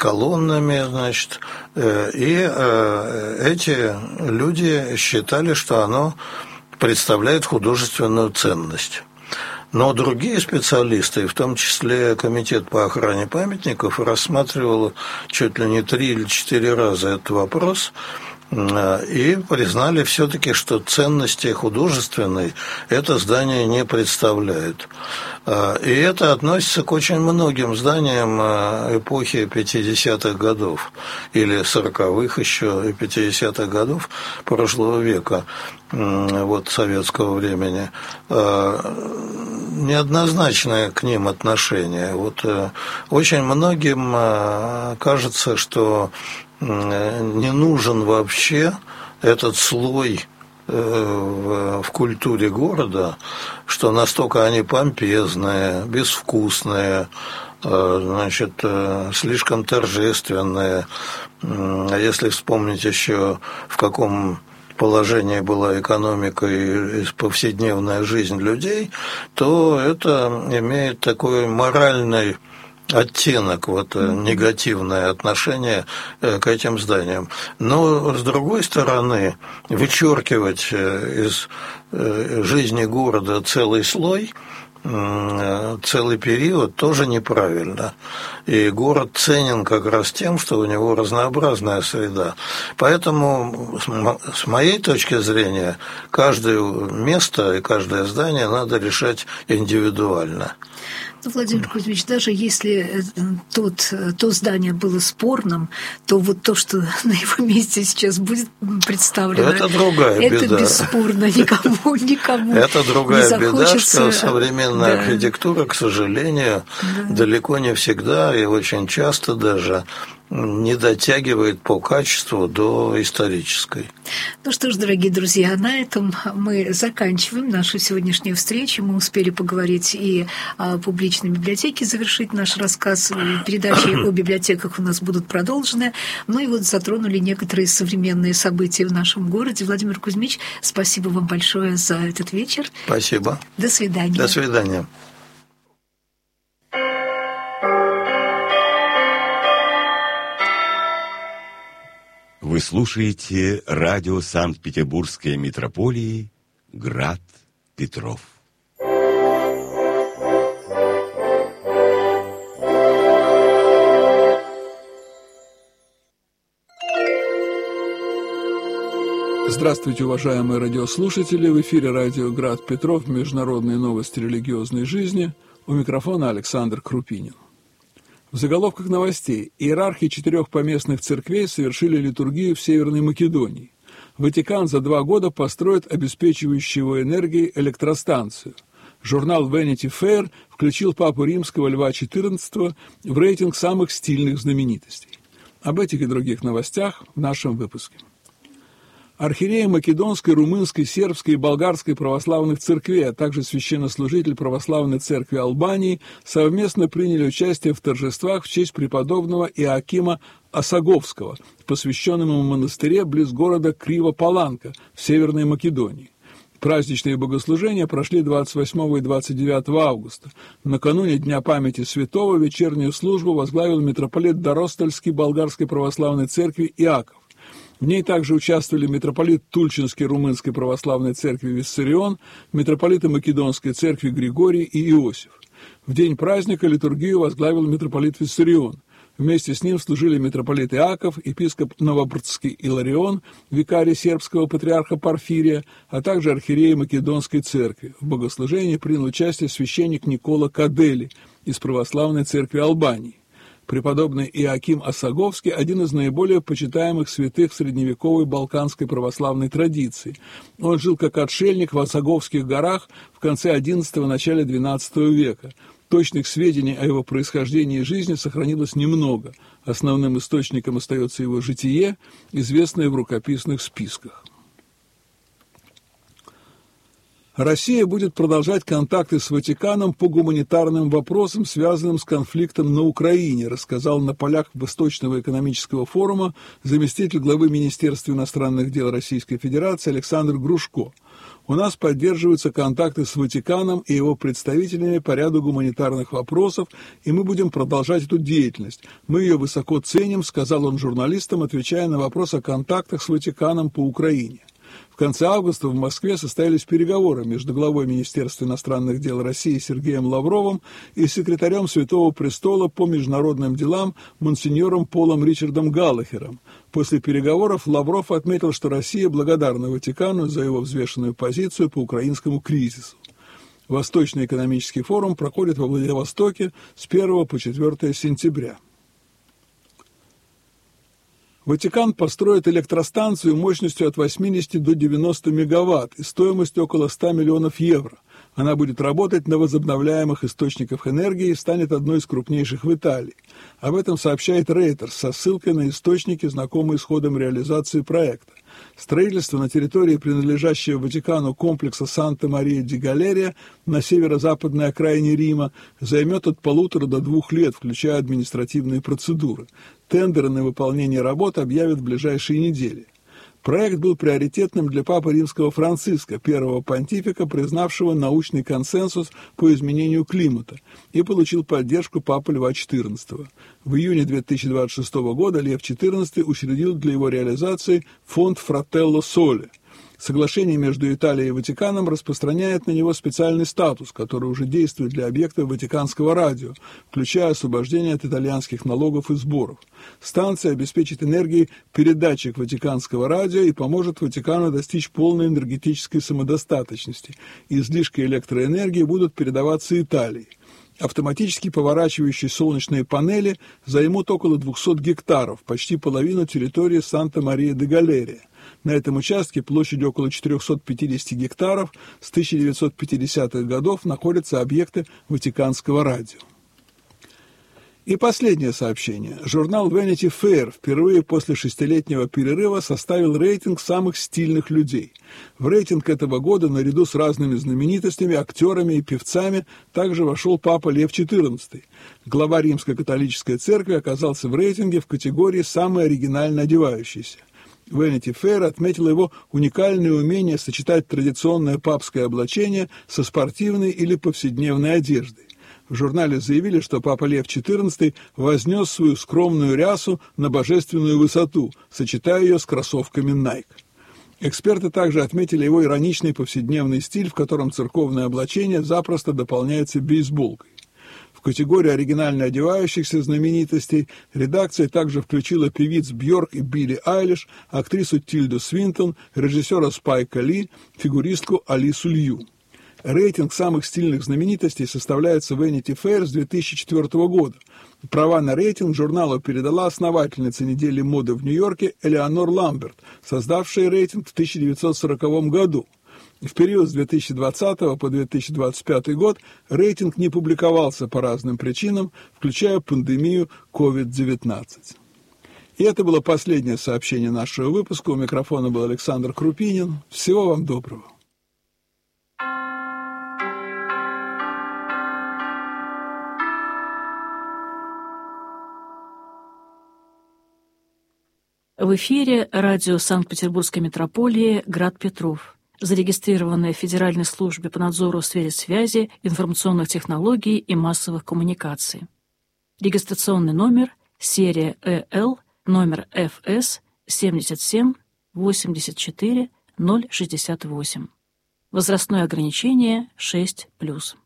колоннами, значит, и эти люди считали, что оно представляет художественную ценность. Но другие специалисты, в том числе Комитет по охране памятников, рассматривал чуть ли не 3 или 4 раза этот вопрос и признали все-таки, что ценности художественной это здание не представляет. И это относится к очень многим зданиям эпохи 50-х годов или 40-х еще и 50-х годов прошлого века, вот советского времени. Неоднозначное к ним отношение. Вот очень многим кажется, что не нужен вообще этот слой в культуре города, что настолько они помпезные, безвкусные, значит, слишком торжественные. Если вспомнить еще, в каком положении была экономика и повседневная жизнь людей, то это имеет такой моральный оттенок, вот, негативное отношение к этим зданиям. Но, с другой стороны, вычеркивать из жизни города целый слой, целый период тоже неправильно. И город ценен как раз тем, что у него разнообразная среда. Поэтому, с моей точки зрения, каждое место и каждое здание надо решать индивидуально. Владимир Кузьмич, даже если то здание было спорным, то вот то, что на его месте сейчас будет представлено, это другая беда. Это бесспорно никому это другая не беда, что современная архитектура, к сожалению, далеко не всегда и очень часто даже не дотягивает по качеству до исторической. Ну что ж, дорогие друзья, на этом мы заканчиваем нашу сегодняшнюю встречу. Мы успели поговорить и о публичной библиотеке, завершить наш рассказ. Передачи о библиотеках у нас будут продолжены. Ну и вот затронули некоторые современные события в нашем городе. Владимир Кузьмич, спасибо вам большое за этот вечер. Спасибо. До свидания. До свидания. Вы слушаете радио Санкт-Петербургской митрополии «Град Петров». Здравствуйте, уважаемые радиослушатели! В эфире радио «Град Петров», международные новости религиозной жизни. У микрофона Александр Крупинин. В заголовках новостей: иерархи 4 поместных церквей совершили литургию в Северной Македонии. Ватикан за 2 года построит обеспечивающую его энергией электростанцию. Журнал Vanity Fair включил папу римского Льва XIV в рейтинг самых стильных знаменитостей. Об этих и других новостях в нашем выпуске. Архиереи Македонской, Румынской, Сербской и Болгарской православных церквей, а также священнослужитель Православной церкви Албании совместно приняли участие в торжествах в честь преподобного Иоакима Осаговского, посвященном ему монастыре близ города Криво-Паланка в Северной Македонии. Праздничные богослужения прошли 28 и 29 августа. Накануне Дня памяти святого вечернюю службу возглавил митрополит Доростольский Болгарской православной церкви Иаков. В ней также участвовали митрополит Тульчинской румынской православной церкви Виссарион, митрополиты Македонской церкви Григорий и Иосиф. В день праздника литургию возглавил митрополит Виссарион. Вместе с ним служили митрополит Иаков, епископ Новобрдский Иларион, викарий сербского патриарха Порфирия, а также архиереи Македонской церкви. В богослужении принял участие священник Никола Кадели из православной церкви Албании. Преподобный Иоаким Осаговский – один из наиболее почитаемых святых в средневековой балканской православной традиции. Он жил как отшельник в Осаговских горах в конце XI – начале XII века. Точных сведений о его происхождении и жизни сохранилось немного. Основным источником остается его житие, известное в рукописных списках. Россия будет продолжать контакты с Ватиканом по гуманитарным вопросам, связанным с конфликтом на Украине, рассказал на полях Восточного экономического форума заместитель главы Министерства иностранных дел Российской Федерации Александр Грушко. У нас поддерживаются контакты с Ватиканом и его представителями по ряду гуманитарных вопросов, и мы будем продолжать эту деятельность. Мы ее высоко ценим, сказал он журналистам, отвечая на вопрос о контактах с Ватиканом по Украине. В конце августа в Москве состоялись переговоры между главой Министерства иностранных дел России Сергеем Лавровым и секретарем Святого Престола по международным делам монсеньором Полом Ричардом Галлахером. После переговоров Лавров отметил, что Россия благодарна Ватикану за его взвешенную позицию по украинскому кризису. Восточный экономический форум проходит во Владивостоке с 1 по 4 сентября. Ватикан построит электростанцию мощностью от 80 до 90 мегаватт и стоимостью около 100 миллионов евро. Она будет работать на возобновляемых источниках энергии и станет одной из крупнейших в Италии. Об этом сообщает Reuters со ссылкой на источники, знакомые с ходом реализации проекта. Строительство на территории, принадлежащего Ватикану комплекса Санта-Мария-ди-Галерия на северо-западной окраине Рима, займет от 1,5 до 2 лет, включая административные процедуры. Тендеры на выполнение работ объявят в ближайшие недели. Проект был приоритетным для Папы Римского Франциска, первого понтифика, признавшего научный консенсус по изменению климата, и получил поддержку Папы Льва XIV. В июне 2026 года Лев XIV учредил для его реализации фонд «Фрателло Соле». Соглашение между Италией и Ватиканом распространяет на него специальный статус, который уже действует для объектов Ватиканского радио, включая освобождение от итальянских налогов и сборов. Станция обеспечит энергией передатчик Ватиканского радио и поможет Ватикану достичь полной энергетической самодостаточности. Излишки электроэнергии будут передаваться Италии. Автоматически поворачивающие солнечные панели займут около 200 гектаров, почти половину территории Санта-Мария-де-Галерия. На этом участке площадью около 450 гектаров с 1950-х годов находятся объекты Ватиканского радио. И последнее сообщение. Журнал Vanity Fair впервые после 6-летнего перерыва составил рейтинг самых стильных людей. В рейтинг этого года наряду с разными знаменитостями, актерами и певцами также вошел Папа Лев XIV. Глава Римской католической церкви оказался в рейтинге в категории «Самый оригинально одевающийся». Vanity Fair отметила его уникальное умение сочетать традиционное папское облачение со спортивной или повседневной одеждой. В журнале заявили, что Папа Лев XIV вознес свою скромную рясу на божественную высоту, сочетая ее с кроссовками Nike. Эксперты также отметили его ироничный повседневный стиль, в котором церковное облачение запросто дополняется бейсболкой. В категорию оригинально одевающихся знаменитостей редакция также включила певиц Бьорк и Билли Айлиш, актрису Тильду Свинтон, режиссера Спайка Ли, фигуристку Алису Лью. Рейтинг самых стильных знаменитостей составляется Vanity Fair с 2004 года. Права на рейтинг журналу передала основательница недели моды в Нью-Йорке Элеонор Ламберт, создавшая рейтинг в 1940 году. В период с 2020 по 2025 год рейтинг не публиковался по разным причинам, включая пандемию COVID-19. И это было последнее сообщение нашего выпуска. У микрофона был Александр Крупинин. Всего вам доброго. В эфире радио Санкт-Петербургской метрополии «Град Петров», зарегистрированное в Федеральной службе по надзору в сфере связи, информационных технологий и массовых коммуникаций. Регистрационный номер, серия ЭЛ, номер ФС 77 84 068. Возрастное ограничение 6+.